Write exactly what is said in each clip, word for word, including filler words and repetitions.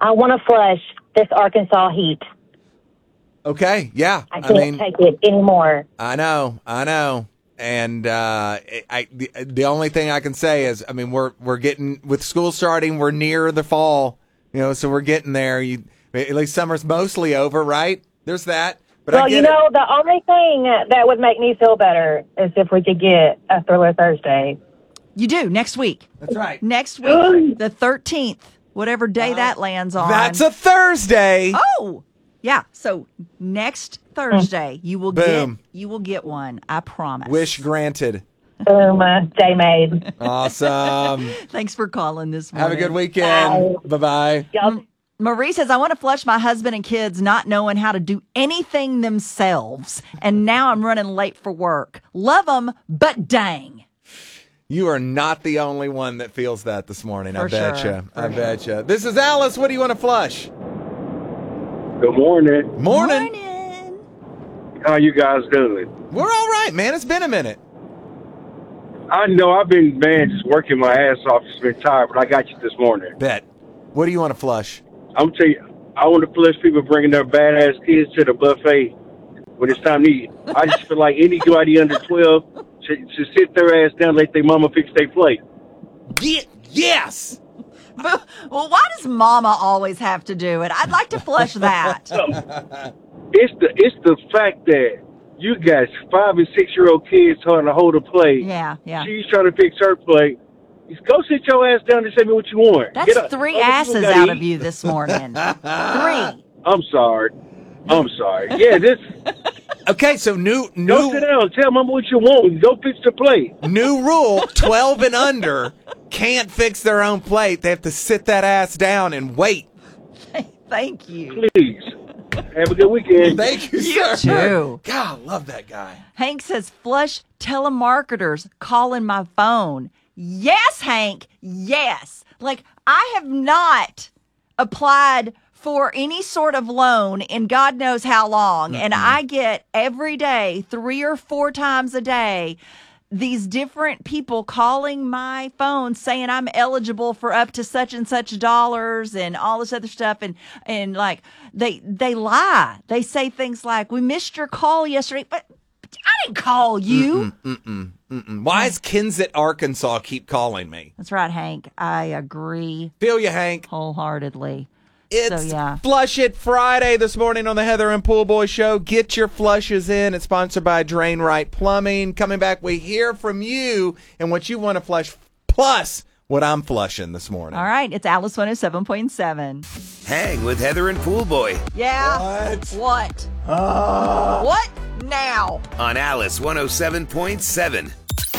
I want to flush this Arkansas heat. Okay, yeah. I can't I mean, take it anymore. I know, I know. And uh, I, the, the only thing I can say is, I mean, we're we're getting, with school starting, we're near the fall, you know, so we're getting there. You, at least summer's mostly over, right? There's that. But well, I get you know, it. the only thing that would make me feel better is if we could get a Thriller Thursday. You do, next week. That's right. Next week, the thirteenth, whatever day uh, that lands on. That's a Thursday. Oh, yeah. So next Thursday, you will Boom. get you will get one. I promise. Wish granted. Boom, uh, day made. Awesome. Thanks for calling this morning. Have a good weekend. Bye bye. Y'all. Marie says, I want to flush my husband and kids not knowing how to do anything themselves. And now I'm running late for work. Love them, but dang. You are not the only one that feels that this morning. For I bet sure. you. I bet you. This is Alice. What do you want to flush? Good morning. Morning. Morning. How you guys doing? We're all right, man. It's been a minute. I know I've been, man, just working my ass off. Just been tired, but I got you this morning. Bet. What do you want to flush? I'm tell you, I want to flush people bringing their badass kids to the buffet when it's time to eat. I just feel like anybody under twelve should, should sit their ass down and let their mama fix their plate. Get, yes! But, well, why does mama always have to do it? I'd like to flush that. So, it's the it's the fact that you got five and six year old kids trying to hold a plate. Yeah, yeah. She's trying to fix her plate. Just go sit your ass down and say me what you want. That's Get up. three Other people asses gotta out eat. of you this morning. Three. I'm sorry. I'm sorry. Yeah, this. Okay, so new Go sit new down. Tell mama what you want. Go fix the plate. new rule: twelve and under can't fix their own plate. They have to sit that ass down and wait. Thank you. Please. Have a good weekend. Thank you, You sir. too. God, I love that guy. Hank says, flush telemarketers calling my phone. Yes, Hank. Yes. Like, I have not applied for any sort of loan in God knows how long. Mm-hmm. And I get every day, three or four times a day, these different people calling my phone saying I'm eligible for up to such and such dollars and all this other stuff. And, and like, they, they lie. They say things like, we missed your call yesterday, but I didn't call you. Mm-mm, mm-mm, mm-mm. Why does Kensett, Arkansas keep calling me? That's right, Hank. I agree Feel you, Hank. wholeheartedly. It's So, yeah. Flush It Friday this morning on the Heather and Pool Boy Show. Get your flushes in. It's sponsored by Drain Right Plumbing. Coming back, we hear from you and what you want to flush, plus what I'm flushing this morning. All right. It's Alice one oh seven point seven. Hang with Heather and Pool Boy Yeah. What? What? Uh, What now? on Alice one oh seven point seven.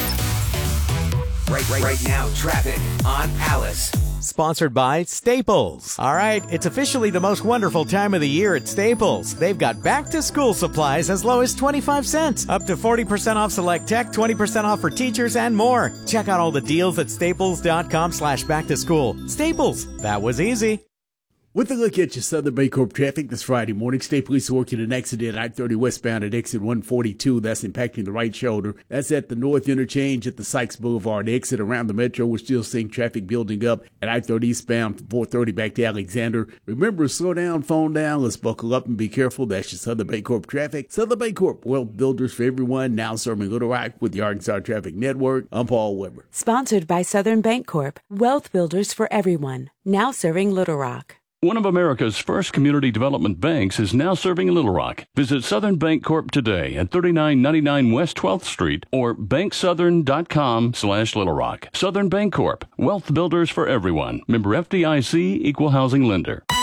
Right, right, right now, traffic on Alice. Sponsored by Staples. All right, it's officially the most wonderful time of the year at Staples. They've got back-to-school supplies as low as twenty-five cents, up to forty percent off select tech, twenty percent off for teachers, and more. Check out all the deals at staples.com slash back-to-school. Staples, that was easy. With a look at your Southern Bancorp traffic this Friday morning, State Police are working an accident at I thirty westbound at exit one forty-two. That's impacting the right shoulder. That's at the north interchange at the Sykes Boulevard exit. Around the metro, we're still seeing traffic building up at I thirty eastbound from four thirty back to Alexander. Remember, slow down, phone down. Let's buckle up and be careful. That's your Southern Bancorp traffic. Southern Bancorp, wealth builders for everyone, now serving Little Rock with the Arkansas Traffic Network. I'm Paul Weber. Sponsored by Southern Bancorp, wealth builders for everyone, now serving Little Rock. One of America's first community development banks is now serving Little Rock. Visit Southern Bancorp today at thirty-nine ninety-nine West twelfth Street or banksouthern.com slash Little Rock. Southern Bancorp, wealth builders for everyone. Member F D I C, equal housing lender.